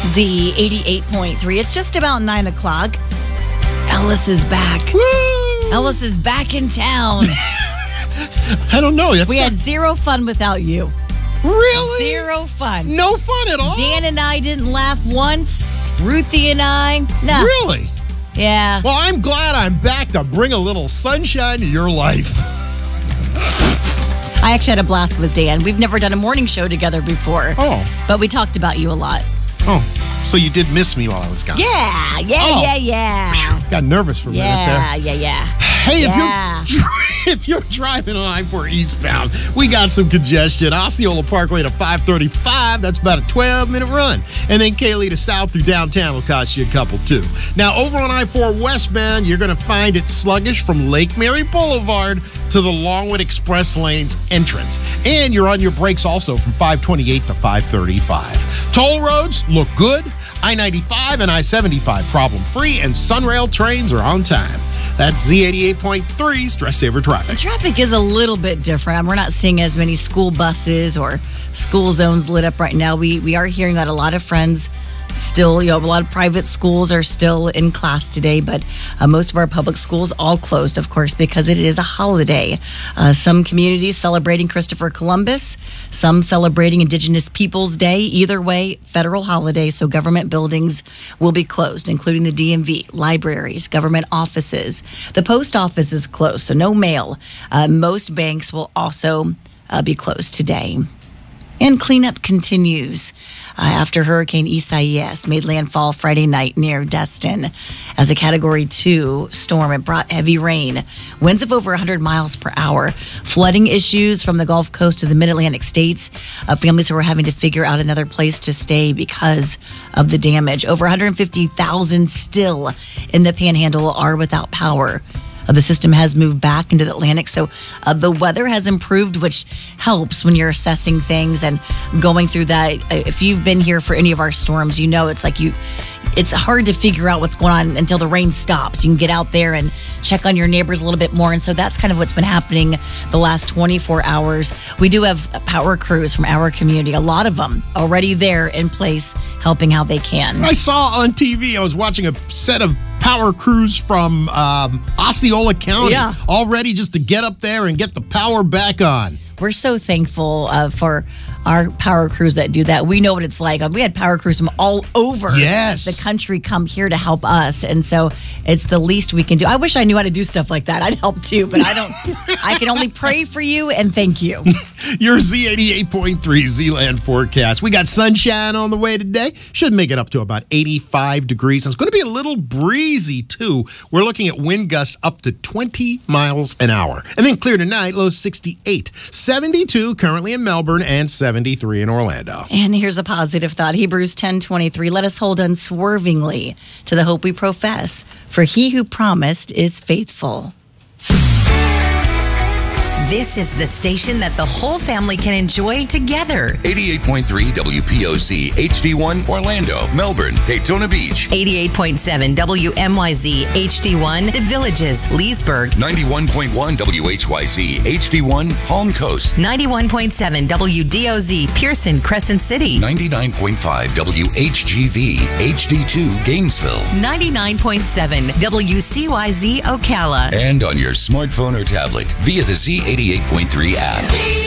Z88.3. It's just about 9 o'clock. Ellis is back. Woo! Ellis is back in town. I don't know. We had zero fun without you. Really? Zero fun. No fun at all? Dan and I didn't laugh once. Ruthie and I, no. Really? Yeah. Well, I'm glad I'm back to bring a little sunshine to your life. I actually had a blast with Dan. We've never done a morning show together before. Oh. But we talked about you a lot. Oh, so you did miss me while I was gone. Yeah. Phew, got nervous for a minute there. Yeah. Hey, if you're driving on I-4 eastbound, we got some congestion. Osceola Parkway to 535, that's about a 12-minute run. And then Kaylee to south through downtown will cost you a couple, too. Now, over on I-4 westbound, you're going to find it sluggish from Lake Mary Boulevard to the Longwood Express Lanes entrance. And you're on your brakes also from 528 to 535. Toll roads look good. I-95 and I-75 problem-free, and Sunrail trains are on time. That's Z88.3 Stress Saver Traffic. Traffic is a little bit different. We're not seeing as many school buses or school zones lit up right now. We are hearing that a lot of friends still, a lot of private schools are still in class today, but most of our public schools all closed, of course, because it is a holiday. Some communities celebrating Christopher Columbus, some celebrating Indigenous Peoples Day. Either way, federal holiday, so government buildings will be closed, including the DMV, libraries, government offices. The post office is closed, so no mail. Most banks will also be closed today. And cleanup continues after Hurricane Isaias made landfall Friday night near Destin. As a Category 2 storm, it brought heavy rain, winds of over 100 miles per hour, flooding issues from the Gulf Coast to the Mid-Atlantic states, families who were having to figure out another place to stay because of the damage. Over 150,000 still in the Panhandle are without power. The system has moved back into the Atlantic, so the weather has improved, which helps when you're assessing things and going through that. If you've been here for any of our storms, you know it's hard to figure out what's going on until the rain stops. You can get out there and check on your neighbors a little bit more, and so that's kind of what's been happening the last 24 hours. We do have power crews from our community, a lot of them already there in place, helping how they can. I saw on TV, I was watching a set of power crews from Osceola County, already just to get up there and get the power back on. We're so thankful for our power crews that do that. We know what it's like. We had power crews from all over the country come here to help us. And so it's the least we can do. I wish I knew how to do stuff like that. I'd help too, but I don't. I can only pray for you and thank you. Your Z88.3 Zealand forecast. We got sunshine on the way today. Should make it up to about 85 degrees. It's going to be a little breezy too. We're looking at wind gusts up to 20 miles an hour. And then clear tonight, low 68. 72 currently in Melbourne and 73 in Orlando. And here's a positive thought. Hebrews 10:23. Let us hold unswervingly to the hope we profess, for he who promised is faithful. This is the station that the whole family can enjoy together. 88.3 WPOC HD1 Orlando, Melbourne, Daytona Beach. 88.7 WMYZ HD1 The Villages, Leesburg. 91.1 WHYZ HD1 Palm Coast. 91.7 WDOZ Pearson, Crescent City. 99.5 WHGV HD2 Gainesville. 99.7 WCYZ Ocala. And on your smartphone or tablet via the Z88.3 app.